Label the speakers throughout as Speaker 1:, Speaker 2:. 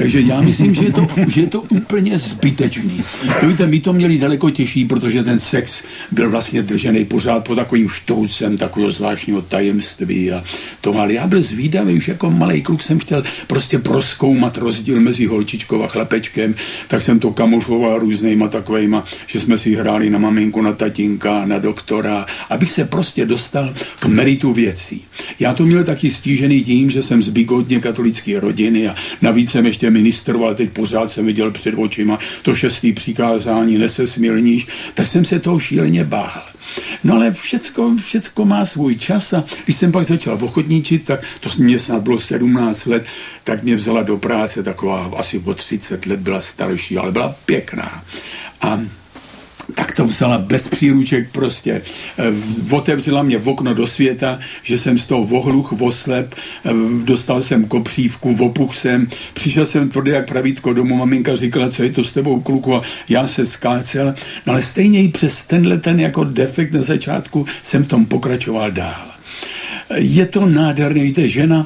Speaker 1: Takže já myslím, že je to úplně zbytečný. Víte, my to měli daleko těžší, protože ten sex byl vlastně držený pořád pod takovým štoucem takového zvláštního tajemství a to, ale já byl zvídavý, už jako malej kluk jsem chtěl prostě prozkoumat rozdíl mezi holčičkou a chlapečkem, tak jsem to kamufloval různýma takovejma, že jsme si hráli na maminku, na tatínka, na doktora, abych se prostě dostal k meritu věcí. Já to měl taky stížený tím, že jsem z bigotně katolické rodiny a navíc jsem ještě ministroval, teď pořád jsem viděl před očima to 6. přikázání, nesesmilníš, tak jsem se toho šíleně bál. No ale všecko má svůj čas a když jsem pak začal ochotníčit, tak to mě snad bylo 17 let, tak mě vzala do práce taková asi o 30 let, byla starší, ale byla pěkná. A tak to vzala bez příruček prostě. Otevřela mě v okno do světa, že jsem z toho ohluch, oslep, dostal jsem kopřívku, opuch jsem, přišel jsem tvrdý jak pravítko domů, maminka říkala, co je to s tebou, kluku, a já se skácel, no ale stejně i přes ten jako defekt na začátku jsem v tom pokračoval dál. Je to nádherný, víte, žena,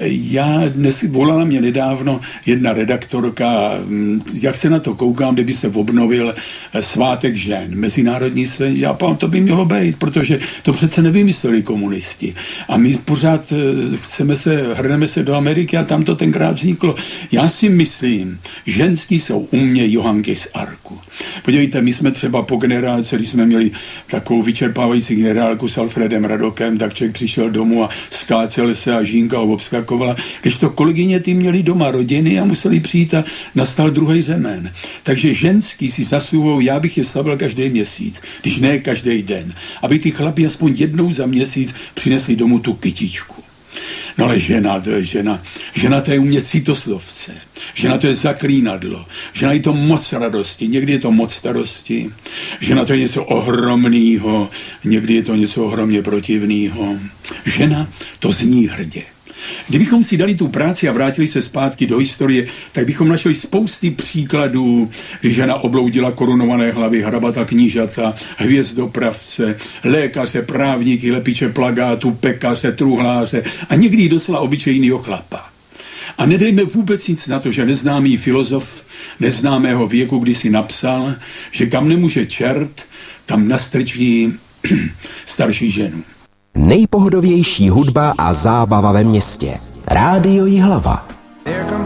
Speaker 1: volala mě nedávno jedna redaktorka, jak se na to koukám, kdyby se obnovil svátek žen, mezinárodní svět, já pám, to by mělo být, protože to přece nevymysleli komunisti. A my pořád hrneme se do Ameriky a tam to tenkrát vzniklo. Já si myslím, ženský jsou u mě Johanky z Arku. Podívejte, my jsme třeba po generálce, když jsme měli takovou vyčerpávající generálku s Alfredem Radokem, tak člověk přišel domů a skácel se a žínka ho obskakovala. Když to kolegyně ty měli doma rodiny a museli přijít a nastal druhý řemen. Takže ženský si zasluhují, já bych je slavil každý měsíc, když ne každý den, aby ty chlapi aspoň jednou za měsíc přinesli domů tu kytičku. No ale žena to je u mě citoslovce. Žena to je zaklínadlo. Žena je to moc radosti, někdy je to moc starosti. Žena to je něco ohromného, někdy je to něco ohromně protivného. Žena to zní hrdě. Kdybychom si dali tu práci a vrátili se zpátky do historie, tak bychom našli spousty příkladů, kdy žena obloudila korunované hlavy, hrabata knížata, hvězdopravce, lékaře, právníky, lepiče plagátu, pekaře, truhláře a někdy docela obyčejného chlapa. A nedejme vůbec nic na to, že neznámý filozof neznámého věku kdysi napsal, že kam nemůže čert, tam nastrčí starší ženu.
Speaker 2: Nejpohodovější hudba a zábava ve městě. Rádio Jihlava.